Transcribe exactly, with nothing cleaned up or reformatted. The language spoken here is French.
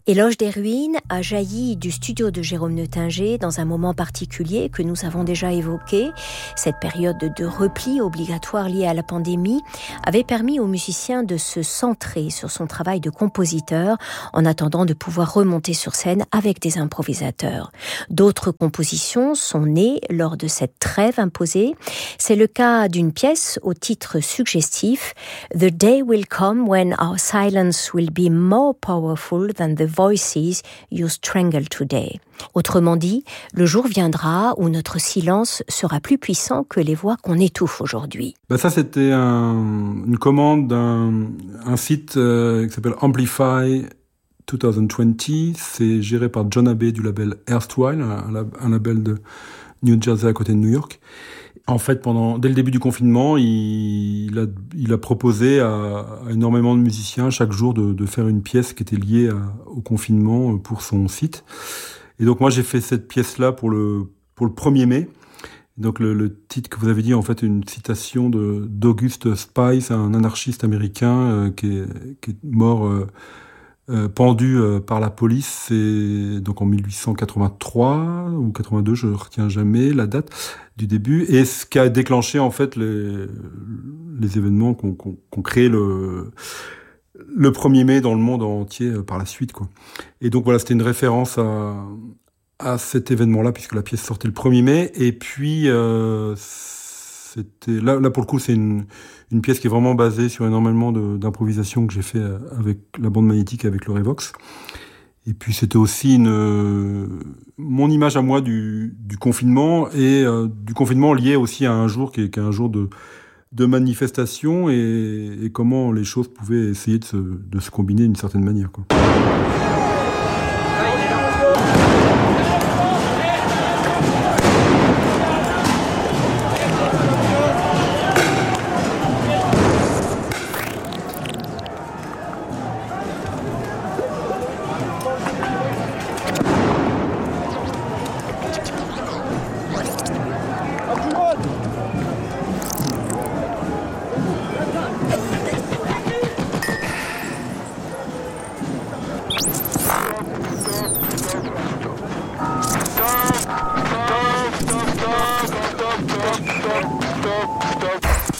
Éloge des ruines a jailli du studio de Jérôme Nuttinger dans un moment particulier que nous avons déjà évoqué. Cette période de repli obligatoire liée à la pandémie avait permis au musicien de se centrer sur son travail de compositeur en attendant de pouvoir remonter sur scène avec des improvisateurs. D'autres compositions sont nées lors de cette trêve imposée. C'est le cas d'une pièce au titre suggestif « The day will come when our silence will be more powerful than the voices you strangle today ». Autrement dit, le jour viendra où notre silence sera plus puissant que les voix qu'on étouffe aujourd'hui. Bah ça, c'était un, une commande d'un un site euh, qui s'appelle Amplify deux mille vingt. C'est géré par John Abbey du label Erstwhile, un, un label de New Jersey à côté de New York. En fait, pendant, dès le début du confinement, il, il, a, il a proposé à, à énormément de musiciens chaque jour de, de faire une pièce qui était liée à, au confinement pour son site. Et donc moi, j'ai fait cette pièce-là pour le, pour le premier mai. Donc le, le titre que vous avez dit, en fait, une citation de, d'August Spice, un anarchiste américain euh, qui, est, qui est mort euh, euh, pendu euh, par la police. C'est donc en dix-huit cent quatre-vingt-trois ou quatre-vingt-deux, je ne retiens jamais la date du début. Et ce qui a déclenché en fait les, les événements qu'on, qu'on, qu'on crée le, le premier mai dans le monde entier euh, par la suite, quoi. Et donc voilà, c'était une référence à... à cet événement-là, puisque la pièce sortait le premier mai. Et puis, euh, c'était là, là, pour le coup, c'est une, une pièce qui est vraiment basée sur énormément de, d'improvisation que j'ai fait avec la bande magnétique, avec le Revox. Et puis, c'était aussi une, euh, mon image à moi du, du confinement, et euh, du confinement lié aussi à un jour qui est, qui est un jour de, de manifestation, et, et comment les choses pouvaient essayer de se, de se combiner d'une certaine manière, quoi.